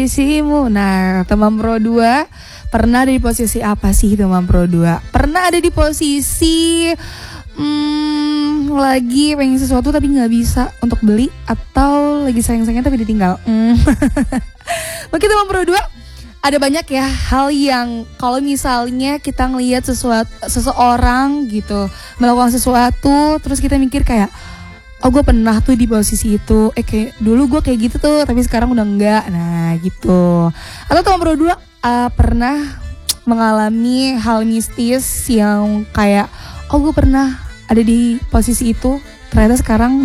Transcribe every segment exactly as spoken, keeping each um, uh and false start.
posisimu. Nah, teman Pro dua pernah ada di posisi apa sih teman Pro dua? Pernah ada di posisi hmm, lagi pengen sesuatu tapi gak bisa untuk beli, atau lagi sayang-sayangnya tapi ditinggal? Hmm. Mungkin teman Pro dua ada banyak ya hal yang kalau misalnya kita ngelihat sesuatu seseorang gitu melakukan sesuatu, terus kita mikir kayak, oh gue pernah tuh di posisi itu, eh kayak dulu gue kayak gitu tuh tapi sekarang udah enggak. Nah gitu. Atau teman Pro dua uh, pernah mengalami hal mistis yang kayak, oh gue pernah ada di posisi itu, ternyata sekarang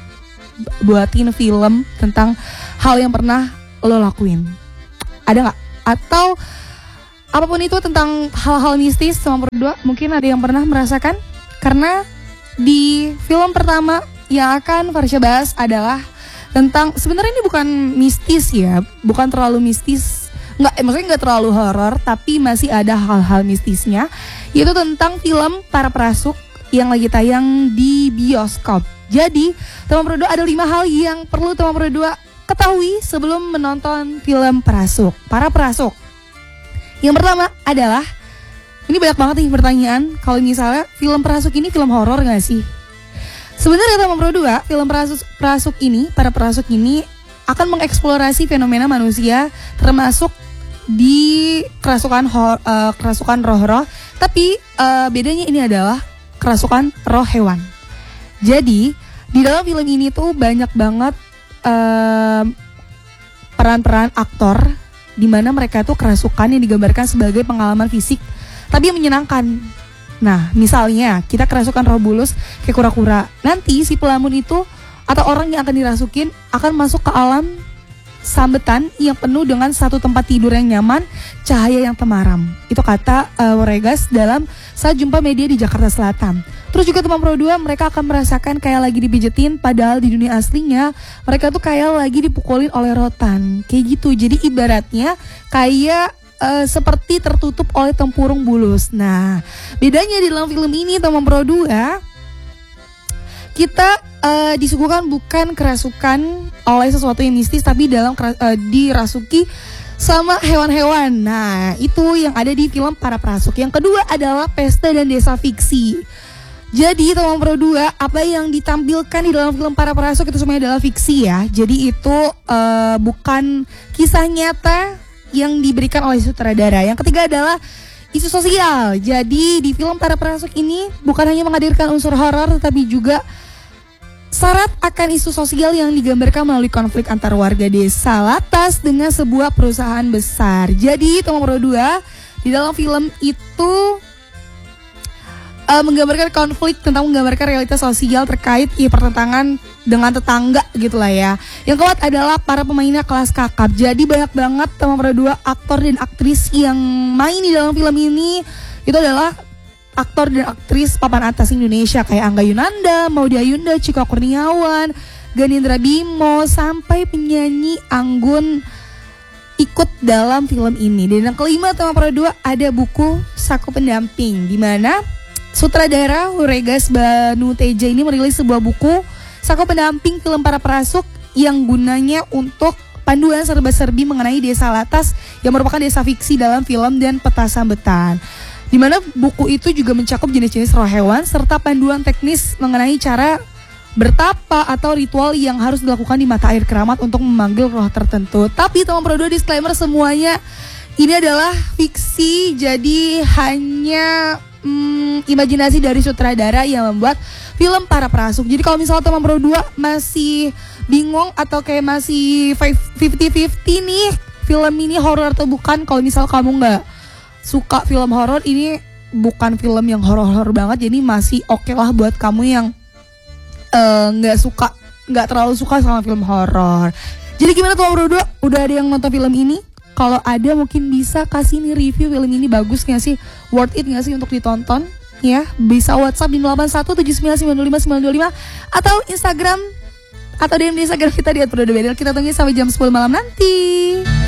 dibuatin film tentang hal yang pernah lo lakuin. Ada gak? Atau apapun itu tentang hal-hal mistis sama Pro dua, mungkin ada yang pernah merasakan. Karena di film pertama yang akan Farsha bahas adalah tentang, sebenarnya ini bukan mistis ya, bukan terlalu mistis, nggak, eh, maksudnya nggak terlalu horor, tapi masih ada hal-hal mistisnya, yaitu tentang film Para Perasuk yang lagi tayang di bioskop. Jadi teman Pro dua ada lima hal yang perlu teman Pro dua ketahui sebelum menonton film Perasuk, Para Perasuk. Yang pertama adalah, ini banyak banget nih pertanyaan, kalau misalnya film Perasuk ini film horor gak sih? Sebenarnya teman Pro dua, film Perasuk, Perasuk ini, Para Perasuk ini akan mengeksplorasi fenomena manusia, termasuk di kerasukan hor, uh, kerasukan roh-roh, tapi uh, bedanya ini adalah kerasukan roh hewan. Jadi di dalam film ini tuh banyak banget uh, peran-peran aktor di mana mereka tuh kerasukan yang digambarkan sebagai pengalaman fisik tapi yang menyenangkan. Nah, misalnya kita kerasukan roh bulus kayak kura-kura. Nanti si pelamun itu atau orang yang akan dirasukin akan masuk ke alam sambetan yang penuh dengan satu tempat tidur yang nyaman, cahaya yang temaram. Itu kata uh, Woregas dalam saat jumpa media di Jakarta Selatan. Terus juga teman Pro dua, mereka akan merasakan kayak lagi dipijetin, padahal di dunia aslinya mereka tuh kayak lagi dipukulin oleh rotan. Kayak gitu. Jadi ibaratnya kayak Uh, seperti tertutup oleh tempurung bulus. Nah, bedanya di dalam film ini teman Pro dua, kita uh, disuguhkan bukan kerasukan oleh sesuatu yang mistis, tapi dalam uh, dirasuki sama hewan-hewan. Nah, itu yang ada di film Para Perasuk. Yang kedua adalah pesta dan desa fiksi. Jadi teman Pro dua, apa yang ditampilkan di dalam film Para Perasuk itu semuanya adalah fiksi ya. Jadi itu uh, bukan kisah nyata yang diberikan oleh sutradara. Yang ketiga adalah isu sosial. Jadi di film Para Perasuk ini bukan hanya menghadirkan unsur horor, tetapi juga syarat akan isu sosial yang digambarkan melalui konflik antar warga desa Latas dengan sebuah perusahaan besar. Jadi teman Pro dua, di dalam film itu uh, menggambarkan konflik, tentang menggambarkan realitas sosial terkait ya, pertentangan dengan tetangga gitulah ya. Yang keempat adalah para pemainnya kelas kakap. Jadi banyak banget teman Pro dua aktor dan aktris yang main di dalam film ini itu adalah aktor dan aktris papan atas Indonesia kayak Angga Yunanda, Maudy Ayunda, Chika Kurniawan, Ganindra Bimo, sampai penyanyi Anggun ikut dalam film ini. Dan yang kelima teman Pro dua ada buku Saku Pendamping, di mana sutradara Woregas Banu Teja ini merilis sebuah buku Saku Pendamping film Para Perasuk yang gunanya untuk panduan serba-serbi mengenai desa Latas yang merupakan desa fiksi dalam film dan peta sambetan. Di mana buku itu juga mencakup jenis-jenis roh hewan serta panduan teknis mengenai cara bertapa atau ritual yang harus dilakukan di mata air keramat untuk memanggil roh tertentu. Tapi teman Pro dua, disclaimer semuanya ini adalah fiksi, jadi hanya hmm, imajinasi dari sutradara yang membuat film Para Perasuk. Jadi kalau misalnya teman Pro dua masih bingung atau kayak masih fifty fifty nih, film ini horor atau bukan, kalau misal kamu gak suka film horor, ini bukan film yang horor-horor banget. Jadi masih oke okay lah buat kamu yang uh, gak suka, gak terlalu suka sama film horor. Jadi gimana teman Pro dua? Udah ada yang nonton film ini? Kalau ada mungkin bisa kasih nih review film ini, bagus gak sih? Worth it gak sih untuk ditonton? Ya, bisa WhatsApp di nol delapan satu tujuh sembilan sembilan dua lima sembilan dua lima atau Instagram atau D M di Instagram kita di at pro dua b d. Kita tunggu sampai jam sepuluh malam nanti.